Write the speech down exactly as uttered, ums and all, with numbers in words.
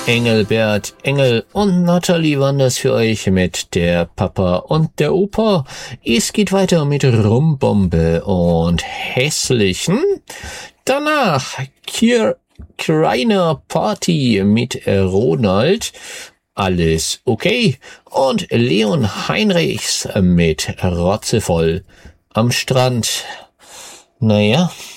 Engelbert Engel und Nathalie waren das für euch mit der Papa und der Opa. Es geht weiter mit Rumbombe und Hässlichen. Danach Kier, Kreiner Party mit Ronald. Alles okay. Und Leon Heinrichs mit Rotzevoll am Strand. Naja,